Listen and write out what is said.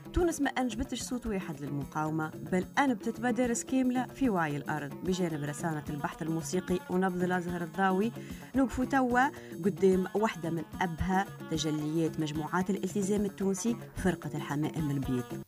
تونس ما أنجبتش صوت واحد للمقاومة، بل أنبتت مدارس كاملة في وعي الأرض. بجانب رسانة البحث الموسيقي ونبض الأزهر الضاوي، نوقفوا توا قدام واحدة من أبهى تجليات مجموعات الالتزام التونسي، فرقة الحمائم البيض.